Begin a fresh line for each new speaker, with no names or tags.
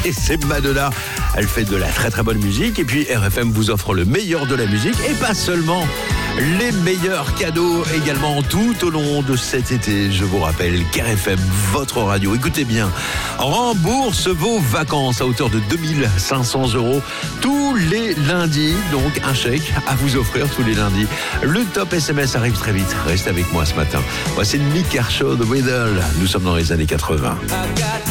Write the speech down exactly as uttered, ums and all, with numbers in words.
et c'est Madonna. Elle fait de la très très bonne musique et puis R F M vous offre le meilleur de la musique et pas seulement les meilleurs cadeaux également tout au long de cet été. Je vous rappelle qu'R F M, votre radio, écoutez bien, rembourse vos vacances à hauteur de deux mille cinq cents euros tous les lundis. Donc un chèque à vous offrir tous les lundis. Le top S M S arrive très vite. Reste avec moi ce matin. Voici Nick Kershaw de Weddle. Nous sommes dans les années quatre-vingts.